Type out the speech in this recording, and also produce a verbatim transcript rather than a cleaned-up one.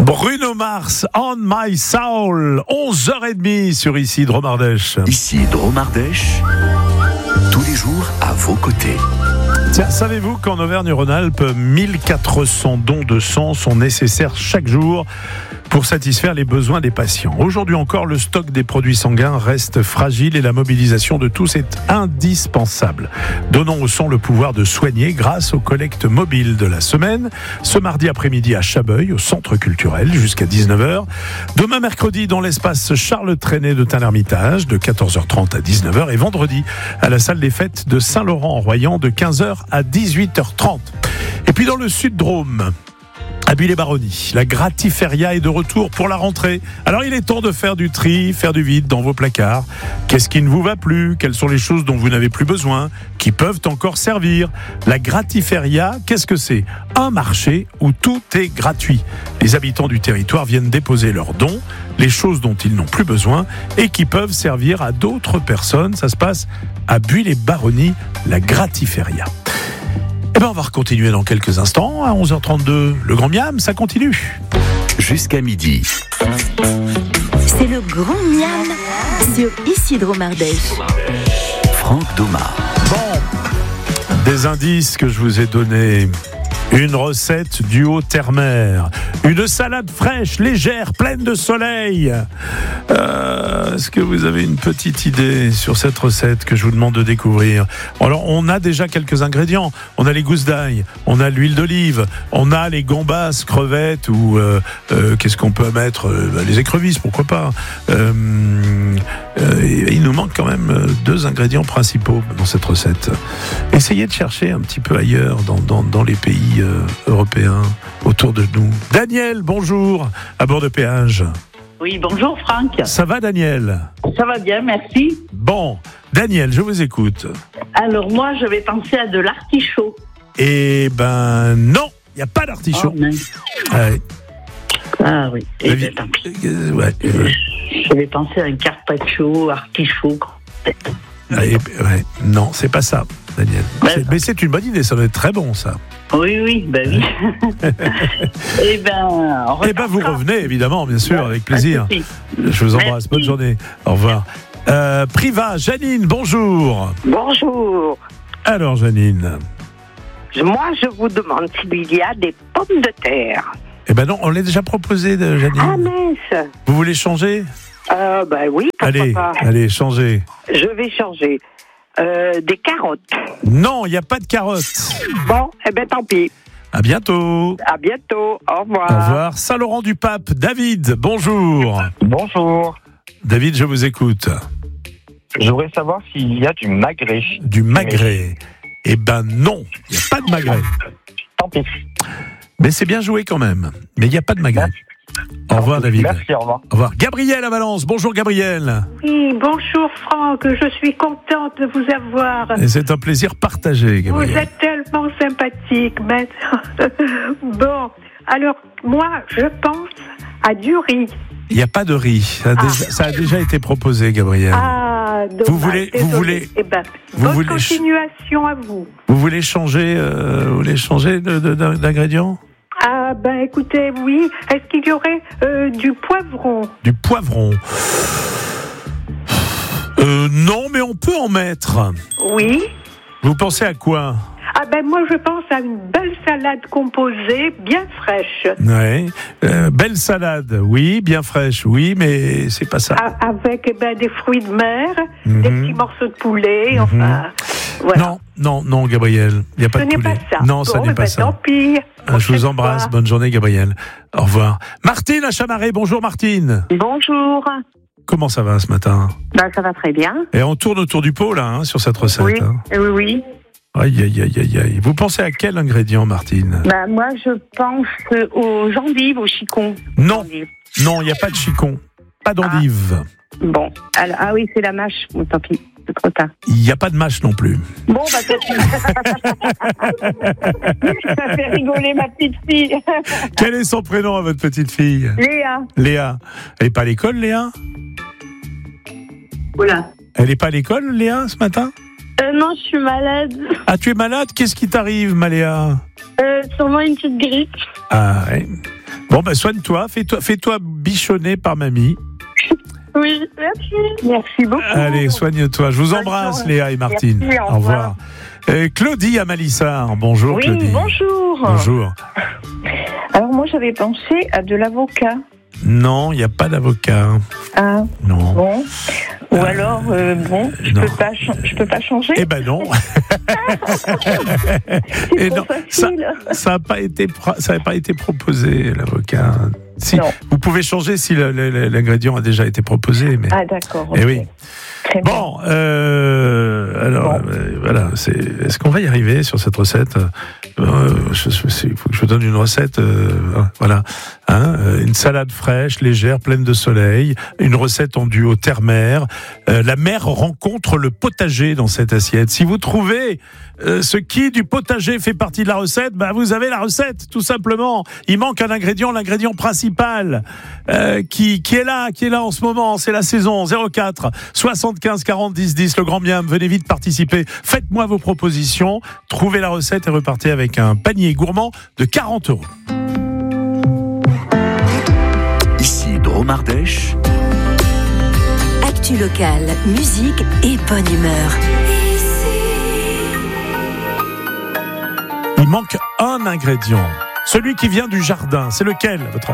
Bruno Mars, On My Soul, onze heures trente sur Ici Dromardèche. Ici Dromardèche, tous les jours à vos côtés. Tiens, savez-vous qu'en Auvergne-Rhône-Alpes, mille quatre cents dons de sang sont nécessaires chaque jour pour satisfaire les besoins des patients. Aujourd'hui encore, le stock des produits sanguins reste fragile et la mobilisation de tous est indispensable. Donnons au sang le pouvoir de soigner grâce aux collectes mobiles de la semaine. Ce mardi après-midi à Chabeuil, au centre culturel, jusqu'à dix-neuf heures. Demain mercredi, dans l'espace Charles Trenet de Tain-l'Hermitage, de quatorze heures trente à dix-neuf heures. Et vendredi, à la salle des fêtes de Saint-Laurent-en-Royan, de quinze heures à dix-huit heures trente. Et puis dans le Sud-Drôme, à Buis-les-Baronnies, la Gratiféria est de retour pour la rentrée. Alors il est temps de faire du tri, faire du vide dans vos placards. Qu'est-ce qui ne vous va plus ? Quelles sont les choses dont vous n'avez plus besoin, qui peuvent encore servir ? La Gratiféria, qu'est-ce que c'est ? Un marché où tout est gratuit. Les habitants du territoire viennent déposer leurs dons, les choses dont ils n'ont plus besoin et qui peuvent servir à d'autres personnes. Ça se passe à Buis-les-Baronnies, la Gratiféria. Eh ben on va continuer dans quelques instants, à onze heures trente-deux. Le Grand Miam, ça continue. Jusqu'à midi. C'est le Grand Miam sur Ici Dromardèche. Franck Doma. Bon, des indices que je vous ai donnés. Une recette duo terre-mer. Une salade fraîche, légère, pleine de soleil. Euh, est-ce que vous avez une petite idée sur cette recette que je vous demande de découvrir ? Alors, on a déjà quelques ingrédients. On a les gousses d'ail, on a l'huile d'olive, on a les gambas, crevettes ou euh, euh, qu'est-ce qu'on peut mettre ? euh, Les écrevisses, pourquoi pas ? euh, euh, Il nous manque quand même deux ingrédients principaux dans cette recette. Essayez de chercher un petit peu ailleurs, dans, dans, dans les pays Euh, européens autour de nous. Daniel, bonjour, à bord de péage. Oui, bonjour Franck. Ça va Daniel ? Ça va bien, merci. Bon, Daniel, je vous écoute. Alors moi, je vais penser à de l'artichaut. Eh ben non, il n'y a pas d'artichaut. Oh, mince. Ouais. Ah oui, eh La bien, vie- tant pis. Euh, ouais, euh, Je vais penser à un carpaccio, artichaut. ouais, ouais, non, c'est pas ça, Daniel. Ouais, C'est- mais c'est une bonne idée, ça doit être très bon ça. Oui, oui, ben oui. Eh ben, on Eh ben vous repartira. revenez évidemment, bien sûr, avec plaisir. Pas de souci. Je vous embrasse, Merci. bonne journée. Au revoir. Euh, Priva, Janine, bonjour. Bonjour. Alors Janine. Moi, je vous demande s'il y a des pommes de terre. Eh ben non, on l'a déjà proposé, de Janine. Ah mince. Vous voulez changer ? Euh, ben oui, pourquoi Allez, pas. allez, changez. Je vais changer. Euh, des carottes. Non, il n'y a pas de carottes. Bon, eh ben tant pis. À bientôt. À bientôt. Au revoir. Au revoir. Saint-Laurent-du-Pape, David, bonjour. Bonjour. David, je vous écoute. Je voudrais savoir s'il y a du magret. Du magret. Eh ben non, il n'y a pas de magret. Tant pis. Mais c'est bien joué quand même. Mais il n'y a pas de magret. Au revoir, David. Merci, au revoir. Au revoir. Gabriel à Valence. Bonjour, Gabriel. Oui, bonjour Franck, je suis contente de vous avoir. Et c'est un plaisir partagé, Vous Gabriel. êtes tellement sympathique maintenant. Bon, alors moi je pense à du riz. Il n'y a pas de riz. Ça a, Ah. déjà, ça a déjà été proposé, Gabriel. Ah, dommage, Vous voulez- vous désolée. voulez- Eh ben, vous bonne voulez- continuation à vous. Vous voulez changer, euh, vous voulez changer de- de- d'ingrédient ? Ah ben écoutez, oui, est-ce qu'il y aurait euh, du poivron? Du poivron. Euh, non, mais on peut en mettre. Oui. Vous pensez à quoi ? Ah ben moi je pense à une belle salade composée, bien fraîche. Ouais. Euh, belle salade, oui, bien fraîche, oui, mais c'est pas ça. A- Avec eh ben, des fruits de mer, Mhm. des petits morceaux de poulet, enfin, voilà. Non, non, non, Gabriel, il n'y a pas Ce de n'est poulet. pas ça. Non, ça Bon, n'est eh pas ben, ça. Tant pis. Ah, je vous Prochaine embrasse, fois. bonne journée, Gabriel. Au revoir. Martine à Chamaré, bonjour Martine. Bonjour. Comment ça va ce matin ? Ben, ça va très bien. Et on tourne autour du pot là, hein, sur cette recette. Oui, hein. oui, oui. Aïe, aïe, aïe, aïe, aïe. Vous pensez à quel ingrédient, Martine ? Ben, moi, je pense aux endives, aux chicons. Non, Endives. non, il n'y a pas de chicon, pas d'endive. Bon, alors, ah oui, c'est la mâche. Bon, tant pis, c'est trop tard. Il n'y a pas de mâche non plus. Bon, bah, peut-être. Ça fait rigoler ma petite fille. Quel est son prénom à votre petite fille ? Léa. Léa. Elle n'est pas à l'école, Léa ? Oula. Elle n'est pas à l'école, Léa, ce matin ? Euh, non, je suis malade. Ah, tu es malade ? Qu'est-ce qui t'arrive, Maléa ? Euh, sûrement une petite grippe. Ah, ouais. Bon, ben soigne-toi, fais-toi, fais-toi bichonner par mamie. Oui, merci. Merci beaucoup. Allez, soigne-toi. Je vous embrasse, Léa et Martine. Merci, au au revoir. Euh, Claudie à Malissard. Bonjour, Oui, Claudie. bonjour. Bonjour. Alors moi j'avais pensé à de l'avocat. Non, il n'y a pas d'avocat. Ah, Non. bon. Ou Euh, alors, euh, bon, je non. peux pas, cha- je peux pas changer. Eh ben non. C'est Et trop non, ça, facile. ça n'a pas été, pro- ça n'a pas été proposé, l'avocat. Si, Non. vous pouvez changer si le- le- l'ingrédient a déjà été proposé, mais. Ah d'accord. Eh ok. oui. Très bien. Bon, euh, alors, Bon. euh, voilà, c'est, est-ce qu'on va y arriver sur cette recette euh, je, je- Il faut que je vous donne une recette, euh, voilà, hein, euh, une salade fraîche, légère, pleine de soleil, une recette en duo terre-mer. Euh, la mer rencontre le potager dans cette assiette. Si vous trouvez euh, ce qui du potager fait partie de la recette, bah vous avez la recette, tout simplement. Il manque un ingrédient, l'ingrédient principal, euh, qui, qui est là, qui est là en ce moment, c'est la saison. Zéro quatre soixante-quinze quarante dix dix, le grand miam, venez vite participer. Faites-moi vos propositions, trouvez la recette et repartez avec un panier gourmand de quarante euros. Ici Dromardèche, Actu locale, musique et bonne humeur. Il manque un ingrédient, celui qui vient du jardin. C'est lequel, à votre avis ?